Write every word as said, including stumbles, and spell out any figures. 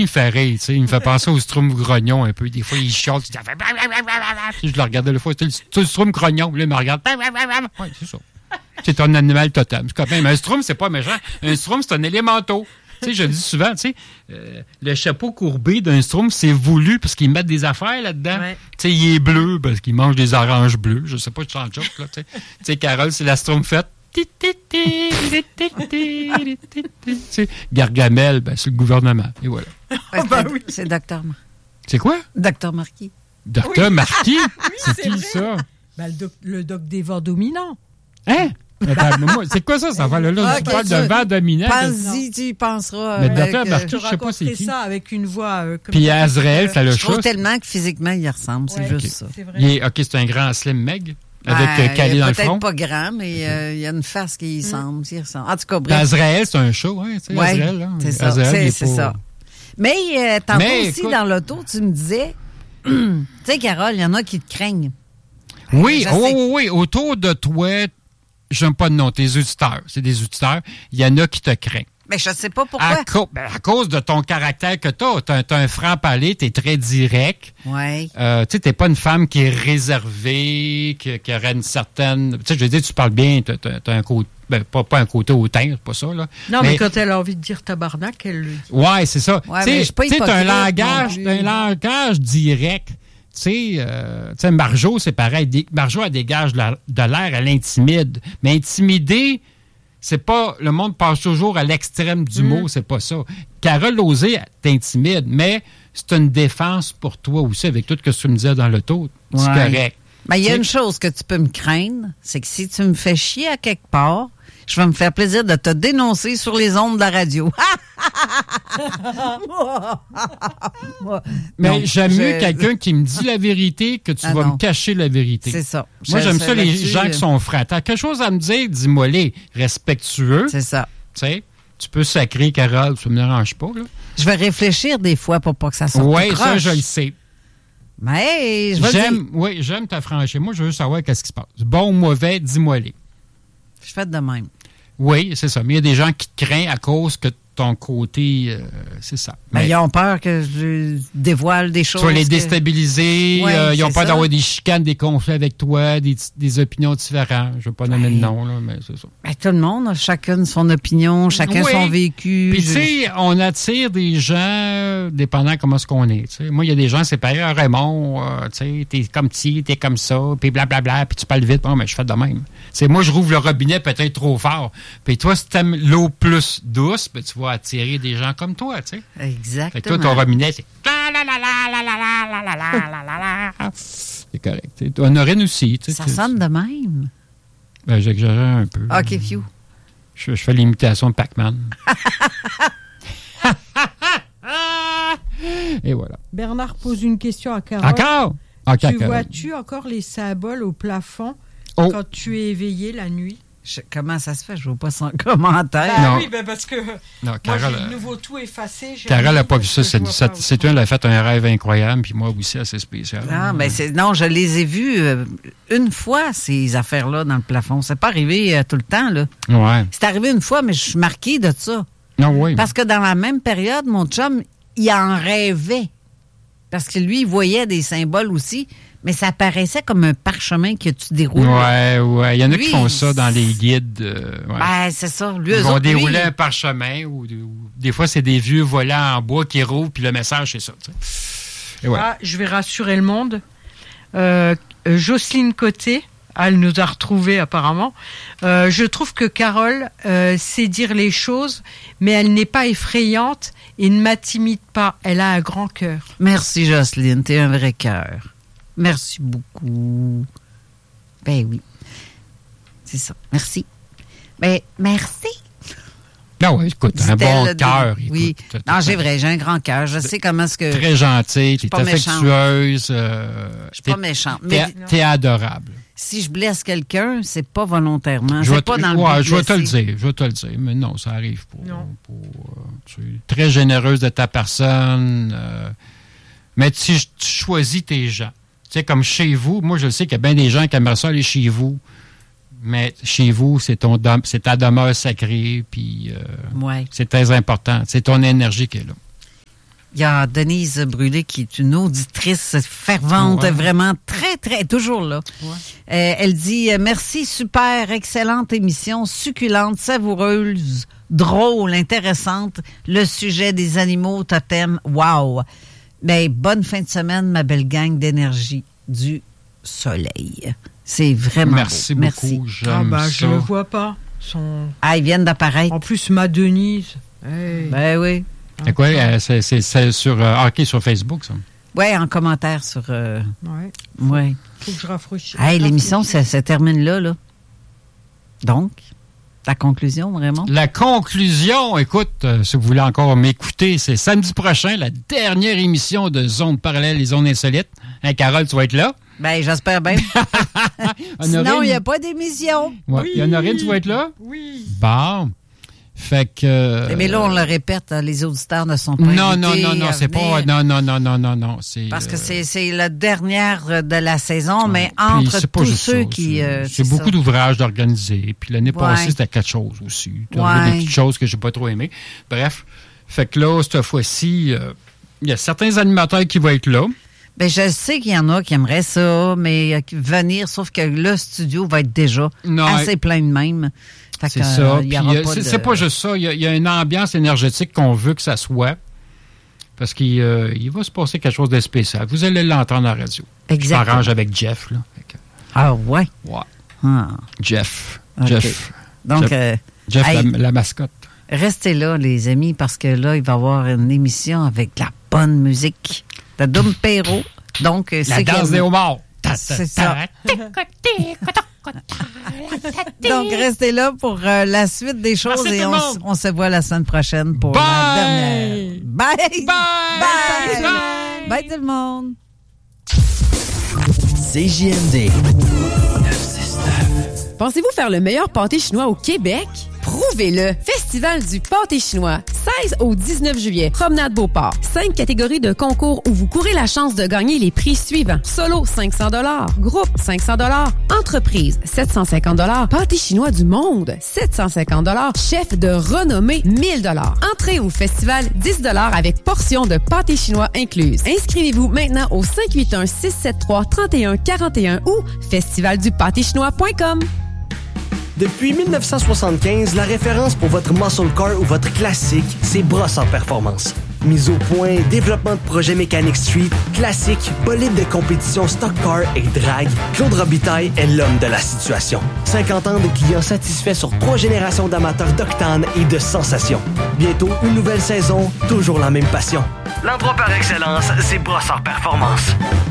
me fait rire, tu sais. Il me fait penser au Schtroumpf grognon un peu. Des fois, il chante, il fait... Je le regardais le fois, tu sais, le Schtroumpf grognon, là, il me regarde. Oui, c'est ça. C'est un animal totem. C'est quand même, un Schtroumpf, c'est pas méchant. Un Schtroumpf, c'est un élémental. Tu sais, je le dis souvent, tu sais, euh, le chapeau courbé d'un Schtroumpf, c'est voulu parce qu'ils mettent des affaires là-dedans. Ouais. Tu sais, il est bleu parce qu'il mange des oranges bleues. Je sais pas, je t'en joke, là, tu sais. Tu sais, Carole, c'est la Schtroumpfette. Gargamel, ben, c'est le gouvernement. Et voilà. Ouais, c'est, oh, ben oui. C'est Docteur Marquis. C'est quoi? Docteur Marquis. Docteur oui. Marquis? Oui, c'est, c'est qui vrai. ça? Ben, le, doc, le doc des vents dominants. Hein? Attends, moi, c'est quoi ça, ça va là? Là, ah, tu parles d'un vent dominant. Pense-y, tu y penseras. Mais Docteur euh, Marquis, je sais pas c'est qui. ça avec une voix. Euh, comme Puis Azrael, ça le Je chose. trouve tellement que physiquement, il ressemble. C'est ouais, juste okay. ça. C'est vrai. Il est, OK, c'est un grand slim meg. Avec ben, euh, calé dans le front. Peut-être pas grand, mais okay. euh, il y a une face qui y semble. Mmh. ressemble. En tout cas, bref. Azrael, c'est un show, hein, tu sais, ouais, Azrael, là. C'est ça. Azrael, c'est, c'est c'est pas... ça. Mais euh, tantôt mais, aussi, écoute... dans l'auto, tu me disais, tu sais, Carole, il y en a qui te craignent. Oui, oh, oui, oui, oui. Autour de toi, j'aime pas de nom, tes auditeurs. C'est des auditeurs. Il y en a qui te craignent. Mais je sais pas pourquoi. À, co- ben, à cause de ton caractère que t'as. T'as, t'as un franc-parler, t'es très direct. Oui. Euh, tu sais, t'es pas une femme qui est réservée, qui, qui aurait une certaine... Tu sais, je veux dire, tu parles bien, t'as, t'as, t'as un côté... Ben, pas, pas un côté hautain, c'est pas ça, là. Non, mais, mais quand elle a envie de dire tabarnak, elle le dit. Ouais, c'est ça. Ouais, tu sais, t'as un langage, non, un langage direct. Tu sais, euh, tu sais, Marjo, c'est pareil. Marjo, elle dégage de, la, de l'air, elle intimide. Mais intimider, c'est pas... Le monde passe toujours à l'extrême du mm. mot, c'est pas ça. Carole Lauzé t'intimide, mais c'est une défense pour toi aussi, avec tout ce que tu me disais dans l'auto. C'est ouais. correct. Mais il y a une chose que tu peux me craindre, c'est que si tu me fais chier à quelque part, je vais me faire plaisir de te dénoncer sur les ondes de la radio. Mais non, j'aime je... mieux quelqu'un qui me dit la vérité que tu ah vas non. me cacher la vérité. C'est ça. Moi, je, j'aime ça, les là-dessus. gens qui sont francs. T'as quelque chose à me dire, dis-moi les respectueux. C'est ça. Tu sais, tu peux sacrer, Carole, ça me dérange pas, là. Je vais réfléchir des fois pour pas que ça sorte. Oui, ça, je le sais. Mais je j'aime, dire... oui, j'aime ta franchise. Moi, je veux savoir qu'est-ce qui se passe. Bon ou mauvais, dis-moi les. Je fais de même. Oui, c'est ça. Mais il y a des gens qui te craignent à cause que ton côté, euh, c'est ça. Mais, mais ils ont peur que je dévoile des choses. Tu vas les que... déstabiliser. Ouais, euh, ils ont peur ça. d'avoir des chicanes, des conflits avec toi, des, des opinions différentes. Je ne veux pas nommer ouais. de nom, là, mais c'est ça. Mais tout le monde a chacun son opinion, chacun oui. son vécu. Puis, je... tu sais, on attire des gens dépendant comment ce qu'on est. T'sais. Moi, il y a des gens, c'est pareil, Raymond, euh, tu sais, t'es comme ci, t'es comme ça, puis blablabla, puis tu parles vite. Bon, mais je fais de même. C'est moi, je rouvre le robinet peut-être trop fort. Puis toi, si t'aimes l'eau plus douce, ben, tu vas attirer des gens comme toi, tu sais. Exactement. Fait que toi, ton robinet, c'est... C'est correct. T'sais. Honorine aussi. Ça t'sais. Sonne de même. Ben, j'exagère un peu. OK, few. Je, je fais l'imitation de Pac-Man. Et voilà. Bernard pose une question à Carole. Encore? Okay, tu vois-tu encore les symboles au plafond oh. quand tu es éveillé la nuit? Je, comment ça se fait? Je ne vois pas son commentaire. Ben non. Oui, ben parce que non, moi, Carole, j'ai de nouveau tout effacé. Carole n'a pas vu ça. C'est, c'est, c'est toi, elle a fait un rêve incroyable, puis moi aussi, assez spécial. Non, mais c'est, non, je les ai vus euh, une fois, ces affaires-là, dans le plafond. C'est pas arrivé euh, tout le temps, là. Ouais. C'est arrivé une fois, mais je suis marquée de ça. Non, oui. Parce que dans la même période, mon chum, il en rêvait. Parce que lui, il voyait des symboles aussi. Mais ça paraissait comme un parchemin que tu déroules. Ouais, ouais. Il y en a lui, qui font ça dans les guides. Euh, ouais. Ben, c'est ça. Lui, Ils vont autres, dérouler lui... un parchemin ou, ou des fois, c'est des vieux volants en bois qui roulent, puis le message, c'est ça. Et ouais. Ah, je vais rassurer le monde. Euh, Jocelyne Côté, elle nous a retrouvés apparemment. Euh, je trouve que Carole euh, sait dire les choses, mais elle n'est pas effrayante et ne m'intimide pas. Elle a un grand cœur. Merci, Jocelyne. T'es un vrai cœur. Merci beaucoup. Ben oui. C'est ça. Merci. Ben, merci. Ah oui, écoute, un bon cœur. Oui. Écoute, non, j'ai vrai, j'ai un grand cœur. Je sais comment est-ce que... Très gentil, t'es affectueuse. Euh, je suis pas méchante. T'es, mais t'es adorable. Si je blesse quelqu'un, c'est pas volontairement. Je c'est pas te, dans le ouais, but de je vais te le blesser. dire, je vais te le dire. Mais non, ça arrive pas. Non. Pour, euh, tu es très généreuse de ta personne. Euh, mais tu, tu choisis tes gens. Tu sais, comme chez vous, moi, je sais qu'il y a bien des gens qui aimeraient ça aller chez vous. Mais chez vous, c'est ton c'est ta demeure sacrée, puis euh, ouais. c'est très important. C'est ton énergie qui est là. Il y a Denise Brûlé qui est une auditrice fervente, ouais. vraiment très, très, toujours là. Ouais. Euh, elle dit « Merci, super, excellente émission, succulente, savoureuse, drôle, intéressante. Le sujet des animaux totems, wow! Ben, bonne fin de semaine, ma belle gang d'énergie du soleil. » C'est vraiment Merci beau. beaucoup, Merci. j'aime ah ben, ça. Je ne le vois pas. Son... Ah, ils viennent d'apparaître. En plus, ma Denise. Hey. Ben oui. C'est quoi? Euh, c'est, c'est, c'est sur euh, hockey sur Facebook, ça? Oui, en commentaire sur... Euh, oui. Ouais. Faut que je rafraîchisse. Hey, l'émission, ça, ça termine là, là. Donc, la conclusion, vraiment? La conclusion, écoute, euh, si vous voulez encore m'écouter, c'est samedi prochain, la dernière émission de Zone Parallèle et Zone Insolite. Hein, Carole, tu vas être là? Ben, j'espère bien. Sinon, il n'y a pas d'émission. Ouais. Oui. Il y en aurait, tu vas être là? Oui. Bon. Fait que... Euh, Mais là, on le répète, les auditeurs ne sont pas non, invités. Non, non, non, c'est venir. pas... Non, non, non, non, non, non. C'est, Parce que euh, c'est, c'est la dernière de la saison, mais puis entre c'est pas tous juste ceux ça, qui... C'est, euh, c'est c'est beaucoup ça. d'ouvrages d'organiser. Puis l'année Ouais. passée, c'était quelque chose aussi. T'as Ouais. vu des petites choses que j'ai pas trop aimées. Bref. Fait que là, cette fois-ci, euh, il y a certains animateurs qui vont être là. Ben, je sais qu'il y en a qui aimeraient ça, mais euh, venir, sauf que le studio va être déjà Non, assez plein de même. Fait c'est que, ça. euh, il y Puis, aura euh, pas c'est, de... c'est pas juste ça. Il y, a, il y a une ambiance énergétique qu'on veut que ça soit. Parce qu'il euh, il va se passer quelque chose de spécial. Vous allez l'entendre à la radio. Exactement. Je m'arrange avec Jeff. Là. Fait que, Ah ouais? ouais. Ah. Jeff. OK. Jeff. Donc, Jeff, euh, Jeff hey, la, la mascotte. restez là, les amis, parce que là, il va y avoir une émission avec de la bonne musique. De Dom Perrault. Donc, euh, La c'est danse qu'il- des homards. C'est ça. Donc, restez là pour euh, la suite des choses. Merci et tout on, le s- monde. on se voit la semaine prochaine pour Bye. la dernière. Bye! Bye! Bye! Bye! Bye tout le monde! C J M D neuf six neuf. Pensez-vous faire le meilleur pâté chinois au Québec? Prouvez-le! Festival du pâté chinois, seize au dix-neuf juillet, Promenade Beauport. Cinq catégories de concours où vous courez la chance de gagner les prix suivants. Solo, cinq cents dollars. Groupe, cinq cents dollars. Entreprise, sept cent cinquante dollars. Pâté chinois du monde, sept cent cinquante dollars. Chef de renommée, mille dollars. Entrée au festival, dix dollars avec portion de pâté chinois incluse. Inscrivez-vous maintenant au cinq huit un, six sept trois, trois un quatre un ou festivaldupâtéchinois point com. Depuis mille neuf cent soixante-quinze, la référence pour votre muscle car ou votre classique, c'est Brossard Performance. Mise au point, développement de projets mécaniques street, classique, bolide de compétition stock car et drag, Claude Robitaille est l'homme de la situation. cinquante ans de clients satisfaits sur trois générations d'amateurs d'octane et de sensations. Bientôt, une nouvelle saison, toujours la même passion. L'endroit par excellence, c'est Brossard Performance.